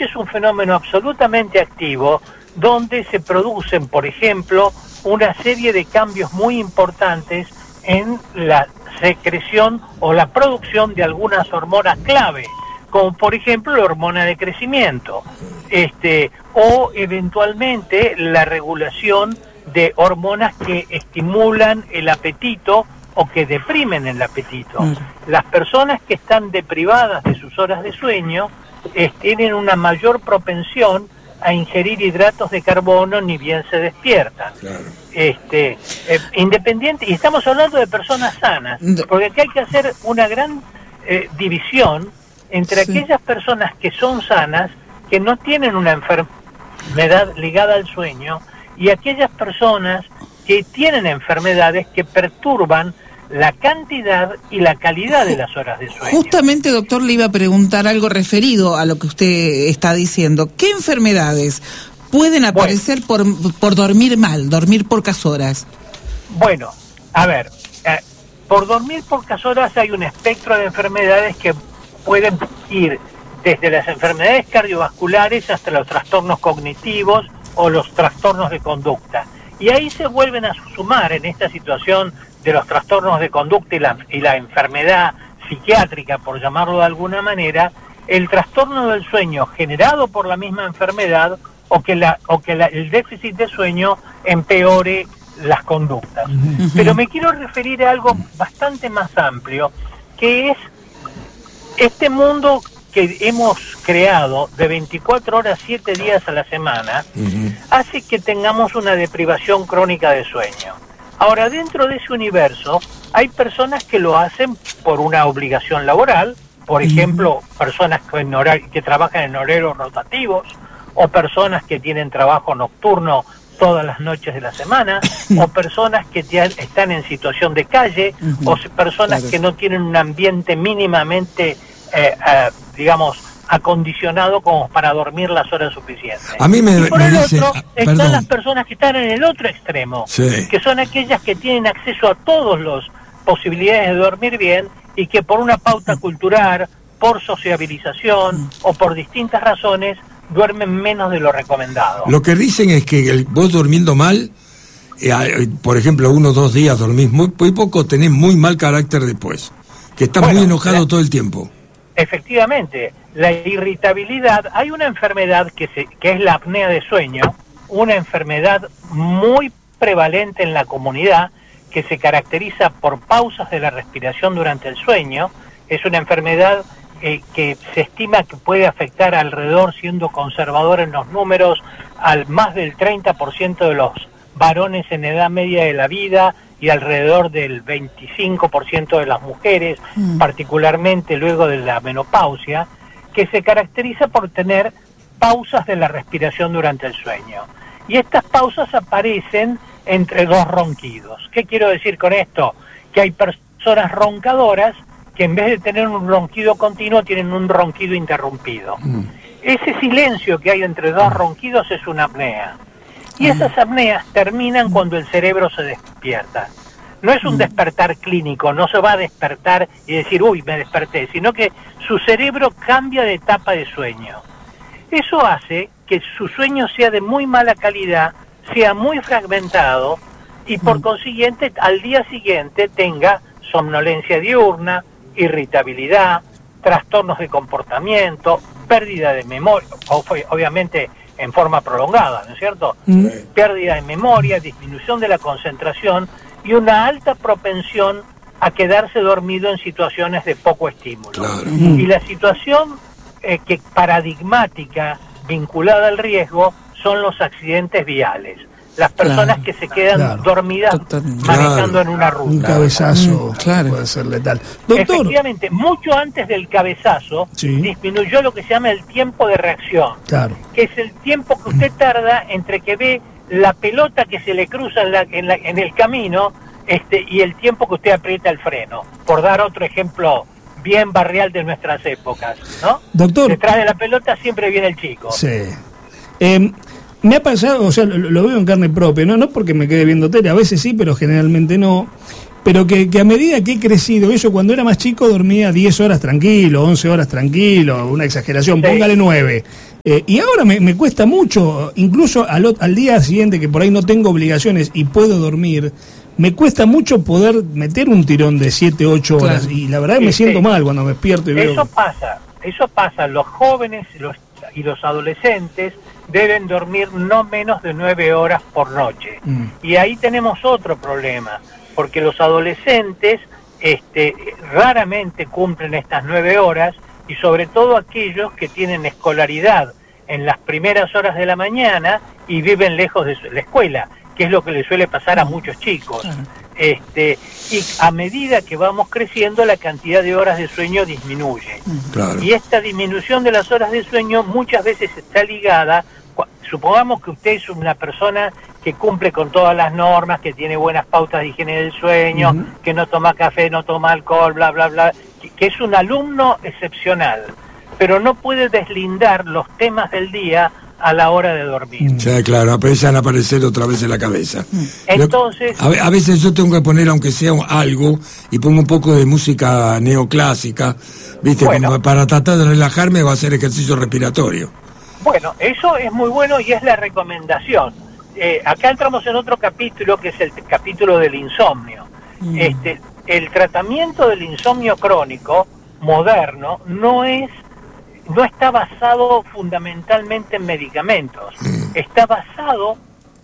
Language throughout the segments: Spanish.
ese es un fenómeno absolutamente activo, donde se producen, por ejemplo, una serie de cambios muy importantes en la secreción o la producción de algunas hormonas clave, como por ejemplo la hormona de crecimiento, o eventualmente la regulación de hormonas que estimulan el apetito o que deprimen el apetito. Las personas que están deprivadas de sus horas de sueño tienen una mayor propensión a ingerir hidratos de carbono ni bien se despiertan. Claro. Independiente, y estamos hablando de personas sanas, porque aquí hay que hacer una gran división entre aquellas personas que son sanas, que no tienen una enfermedad ligada al sueño, y aquellas personas que tienen enfermedades que perturban la cantidad y la calidad de las horas de sueño. Justamente, doctor, le iba a preguntar algo referido a lo que usted está diciendo. ¿Qué enfermedades pueden aparecer por dormir mal, dormir pocas horas? Bueno, a ver, por dormir pocas horas hay un espectro de enfermedades que pueden ir desde las enfermedades cardiovasculares hasta los trastornos cognitivos o los trastornos de conducta. Y ahí se vuelven a sumar en esta situación de los trastornos de conducta y la enfermedad psiquiátrica, por llamarlo de alguna manera, el trastorno del sueño generado por la misma enfermedad o que el déficit de sueño empeore las conductas. Pero me quiero referir a algo bastante más amplio, que es este mundo que hemos creado de 24 horas, 7 días a la semana, hace que tengamos una deprivación crónica de sueño. Ahora, dentro de ese universo, hay personas que lo hacen por una obligación laboral, por ejemplo, personas que trabajan en horarios rotativos, o personas que tienen trabajo nocturno todas las noches de la semana, o personas que están en situación de calle, o personas que no tienen un ambiente mínimamente, digamos, acondicionado como para dormir las horas suficientes. A mí y por el otro están las personas que están en el otro extremo, que son aquellas que tienen acceso a todas las posibilidades de dormir bien y que por una pauta cultural, por sociabilización o por distintas razones duermen menos de lo recomendado. Lo que dicen es que vos durmiendo mal, por ejemplo 1 o 2 días dormís muy poco, tenés muy mal carácter después, que estás muy enojado todo el tiempo. Efectivamente, la irritabilidad, hay una enfermedad que es la apnea de sueño, una enfermedad muy prevalente en la comunidad, que se caracteriza por pausas de la respiración durante el sueño. Es una enfermedad que se estima que puede afectar alrededor, siendo conservador en los números, al más del 30% de los varones en edad media de la vida y alrededor del 25% de las mujeres, particularmente luego de la menopausia, que se caracteriza por tener pausas de la respiración durante el sueño. Y estas pausas aparecen entre 2 ronquidos. ¿Qué quiero decir con esto? Que hay personas roncadoras que en vez de tener un ronquido continuo tienen un ronquido interrumpido. Ese silencio que hay entre 2 ronquidos es una apnea. Y esas apneas terminan cuando el cerebro se despierta. No es un despertar clínico, no se va a despertar y decir, uy, me desperté, sino que su cerebro cambia de etapa de sueño. Eso hace que su sueño sea de muy mala calidad, sea muy fragmentado y por consiguiente al día siguiente tenga somnolencia diurna, irritabilidad, trastornos de comportamiento, pérdida de memoria, obviamente en forma prolongada, ¿no es cierto? Pérdida de memoria, disminución de la concentración y una alta propensión a quedarse dormido en situaciones de poco estímulo. Y la situación que paradigmática vinculada al riesgo son los accidentes viales. Las personas que se quedan dormidas manejando en una ruta. Un cabezazo puede ser letal. Doctor. Efectivamente, mucho antes del cabezazo disminuyó lo que se llama el tiempo de reacción, que es el tiempo que usted tarda entre que ve la pelota que se le cruza en el camino y el tiempo que usted aprieta el freno, por dar otro ejemplo bien barrial de nuestras épocas, ¿no? Doctor. Detrás de la pelota siempre viene el chico. Sí. Me ha pasado, o sea, lo veo en carne propia, no porque me quede viendo tele, a veces sí, pero generalmente no. pero que a medida que he crecido, yo cuando era más chico dormía 10 horas tranquilo, 11 horas tranquilo, una exageración, sí. Póngale 9. Y ahora me cuesta mucho, incluso al día siguiente que por ahí no tengo obligaciones y puedo dormir, me cuesta mucho poder meter un tirón de 7, 8 horas, claro. Y la verdad que me siento mal cuando me despierto y veo... Eso pasa, los jóvenes y los adolescentes deben dormir no menos de 9 horas por noche. Y ahí tenemos otro problema, porque los adolescentes raramente cumplen estas 9 horas, y sobre todo aquellos que tienen escolaridad en las primeras horas de la mañana y viven lejos de la escuela, que es lo que le suele pasar a muchos chicos. Y a medida que vamos creciendo, la cantidad de horas de sueño disminuye. Claro. Y esta disminución de las horas de sueño muchas veces está ligada, supongamos que usted es una persona que cumple con todas las normas, que tiene buenas pautas de higiene del sueño, que no toma café, no toma alcohol, bla, bla, bla, que es un alumno excepcional, pero no puede deslindar los temas del día a la hora de dormir. Sí, claro, empiezan a aparecer otra vez en la cabeza. Entonces... A veces yo tengo que poner, aunque sea algo, y pongo un poco de música neoclásica, ¿viste? Bueno, como para tratar de relajarme o hacer ejercicio respiratorio. Bueno, eso es muy bueno y es la recomendación. Acá entramos en otro capítulo, que es el capítulo del insomnio. El tratamiento del insomnio crónico moderno no está basado fundamentalmente en medicamentos, está basado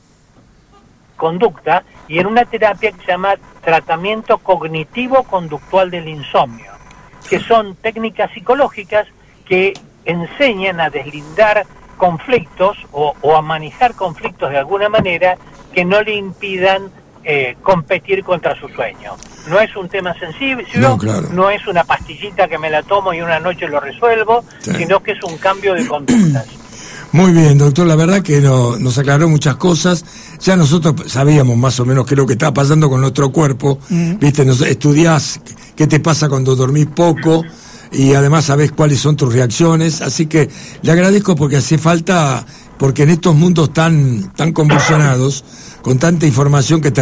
en conducta y en una terapia que se llama tratamiento cognitivo-conductual del insomnio, que son técnicas psicológicas que enseñan a deslindar conflictos o a manejar conflictos de alguna manera que no le impidan competir contra su sueño. No es un tema sensible, no, claro. No es una pastillita que me la tomo y una noche lo resuelvo, sí. Sino que es un cambio de conductas. Muy bien, doctor, la verdad que nos aclaró muchas cosas. Ya nosotros sabíamos más o menos qué es lo que está pasando con nuestro cuerpo. Viste, estudiás qué te pasa cuando dormís poco y además sabés cuáles son tus reacciones. Así que le agradezco porque hace falta, porque en estos mundos tan convulsionados, con tanta información que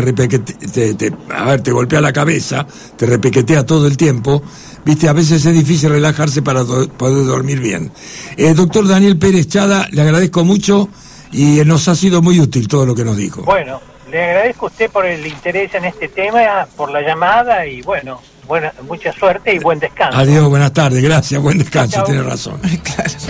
te golpea la cabeza, te repiquetea todo el tiempo, viste, a veces es difícil relajarse para poder dormir bien. Doctor Daniel Pérez Chada, le agradezco mucho y nos ha sido muy útil todo lo que nos dijo. Bueno, le agradezco a usted por el interés en este tema, por la llamada y bueno, mucha suerte y buen descanso. Adiós, buenas tardes, gracias, buen descanso, tiene razón. Claro.